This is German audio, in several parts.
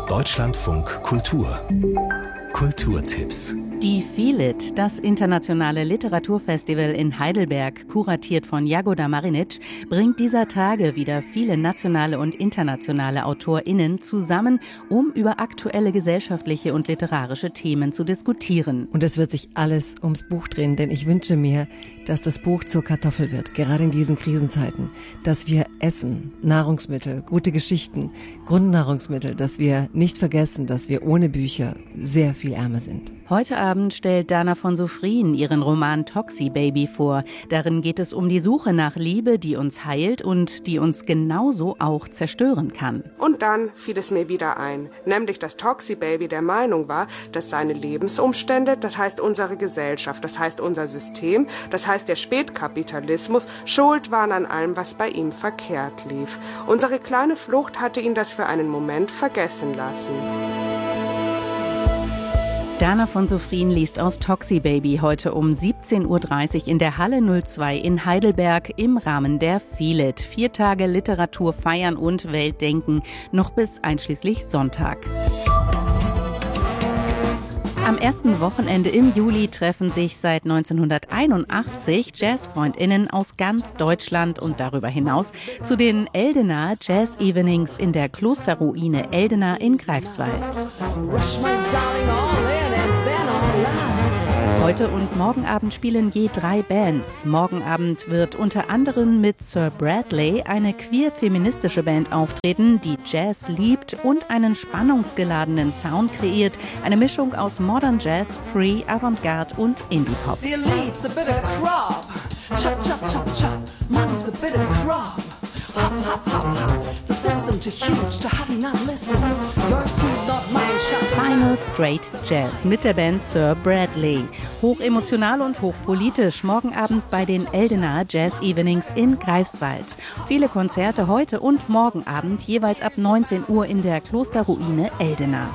Deutschlandfunk Kultur. Kulturtipps. Die Feel It, das internationale Literaturfestival in Heidelberg, kuratiert von Jagoda Marinic, bringt dieser Tage wieder viele nationale und internationale AutorInnen zusammen, um über aktuelle gesellschaftliche und literarische Themen zu diskutieren. Und es wird sich alles ums Buch drehen, denn ich wünsche mir, dass das Buch zur Kartoffel wird, gerade in diesen Krisenzeiten, dass wir Essen, Nahrungsmittel, gute Geschichten, Grundnahrungsmittel, dass wir nicht vergessen, dass wir ohne Bücher sehr viel ärmer sind. Heute Abend stellt Dana von Sofrien ihren Roman Toxi Baby vor. Darin geht es um die Suche nach Liebe, die uns heilt und die uns genauso auch zerstören kann. Und dann fiel es mir wieder ein, nämlich dass Toxi Baby der Meinung war, dass seine Lebensumstände, das heißt unsere Gesellschaft, das heißt unser System, das heißt der Spätkapitalismus, schuld waren an allem, was bei ihm verkehrt lief. Unsere kleine Flucht hatte ihn das für einen Moment vergessen lassen. Dana von Sofrien liest aus Toxi Baby heute um 17:30 Uhr in der Halle 02 in Heidelberg im Rahmen der Feel It. 4 Tage Literatur feiern und Weltdenken, noch bis einschließlich Sonntag. Am ersten Wochenende im Juli treffen sich seit 1981 Jazzfreundinnen aus ganz Deutschland und darüber hinaus zu den Eldena Jazz Evenings in der Klosterruine Eldena in Greifswald. Heute und morgen Abend spielen je 3 Bands. Morgen Abend wird unter anderem mit Sir Bradley eine queer-feministische Band auftreten, die Jazz liebt und einen spannungsgeladenen Sound kreiert. Eine Mischung aus Modern Jazz, Free, Avantgarde und Indie-Pop. Final Straight Jazz mit der Band Sir Bradley. Hochemotional und hochpolitisch. Morgen Abend bei den Eldena Jazz Evenings in Greifswald. Viele Konzerte heute und morgen Abend jeweils ab 19 Uhr in der Klosterruine Eldena.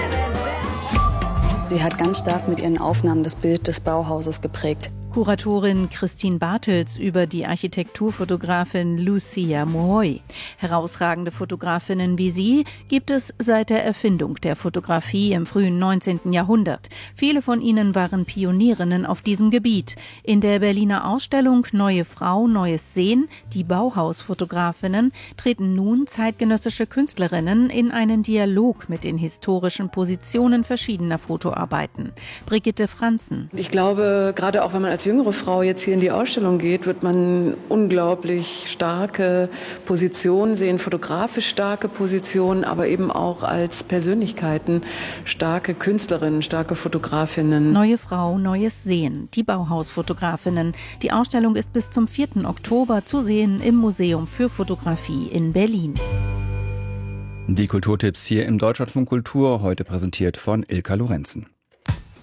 Sie hat ganz stark mit ihren Aufnahmen das Bild des Bauhauses geprägt. Kuratorin Christine Bartels über die Architekturfotografin Lucia Mohoy. Herausragende Fotografinnen wie sie gibt es seit der Erfindung der Fotografie im frühen 19. Jahrhundert. Viele von ihnen waren Pionierinnen auf diesem Gebiet. In der Berliner Ausstellung Neue Frau, Neues Sehen, die Bauhausfotografinnen, treten nun zeitgenössische Künstlerinnen in einen Dialog mit den historischen Positionen verschiedener Fotoarbeiten. Brigitte Franzen. Ich glaube, gerade auch wenn man als jüngere Frau jetzt hier in die Ausstellung geht, wird man unglaublich starke Positionen sehen, fotografisch starke Positionen, aber eben auch als Persönlichkeiten starke Künstlerinnen, starke Fotografinnen. Neue Frau, Neues Sehen, die Bauhausfotografinnen. Die Ausstellung ist bis zum 4. Oktober zu sehen im Museum für Fotografie in Berlin. Die Kulturtipps hier im Deutschlandfunk Kultur, heute präsentiert von Ilka Lorenzen.